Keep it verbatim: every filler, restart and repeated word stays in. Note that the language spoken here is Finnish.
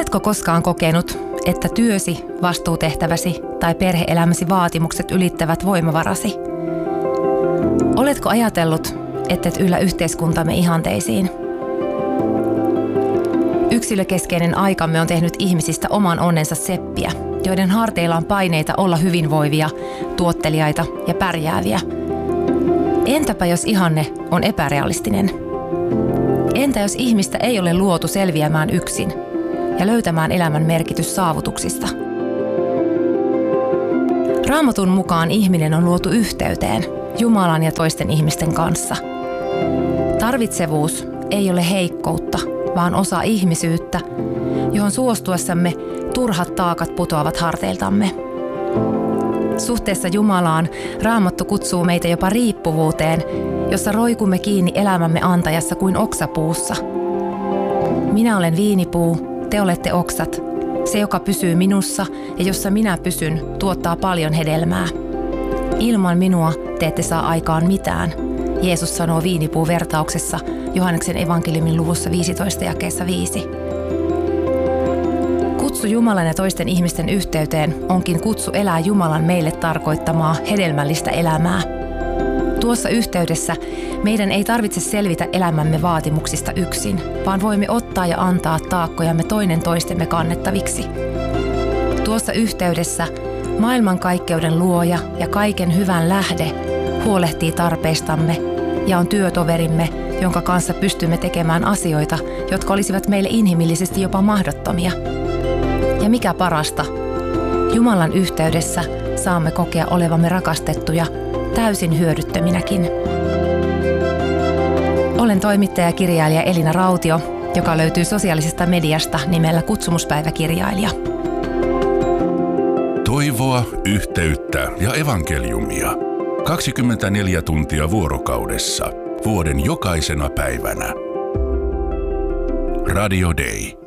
Oletko koskaan kokenut, että työsi, vastuutehtäväsi tai perhe-elämäsi vaatimukset ylittävät voimavarasi? Oletko ajatellut, ettet yllä yhteiskuntamme ihanteisiin? Yksilökeskeinen aikamme on tehnyt ihmisistä oman onnensa seppiä, joiden harteilla on paineita olla hyvinvoivia, tuotteliaita ja pärjääviä. Entäpä jos ihanne on epärealistinen? Entä jos ihmistä ei ole luotu selviämään yksin ja löytämään elämän merkitys saavutuksista? Raamatun mukaan ihminen on luotu yhteyteen Jumalan ja toisten ihmisten kanssa. Tarvitsevuus ei ole heikkoutta, vaan osa ihmisyyttä, johon suostuessamme turhat taakat putoavat harteiltamme. Suhteessa Jumalaan Raamattu kutsuu meitä jopa riippuvuuteen, jossa roikumme kiinni elämämme antajassa kuin oksapuussa. Minä olen viinipuu, te olette oksat. Se, joka pysyy minussa ja jossa minä pysyn, tuottaa paljon hedelmää. Ilman minua te ette saa aikaan mitään, Jeesus sanoo viinipuuvertauksessa Johanneksen evankeliumin luvussa viisitoista jakeessa viisi. Kutsu Jumalan ja toisten ihmisten yhteyteen onkin kutsu elää Jumalan meille tarkoittamaa hedelmällistä elämää. Tuossa yhteydessä meidän ei tarvitse selvitä elämämme vaatimuksista yksin, vaan voimme ottaa ja antaa taakkojamme toinen toistemme kannettaviksi. Tuossa yhteydessä maailmankaikkeuden luoja ja kaiken hyvän lähde huolehtii tarpeistamme ja on työtoverimme, jonka kanssa pystymme tekemään asioita, jotka olisivat meille inhimillisesti jopa mahdottomia. Ja mikä parasta, Jumalan yhteydessä saamme kokea olevamme rakastettuja täysin hyödyttöminäkin. Olen toimittaja ja kirjailija Elina Rautio, joka löytyy sosiaalisesta mediasta nimellä Kutsumuspäiväkirjailija. Toivoa, yhteyttä ja evankeliumia. kaksikymmentäneljä tuntia vuorokaudessa, vuoden jokaisena päivänä. Radio Day.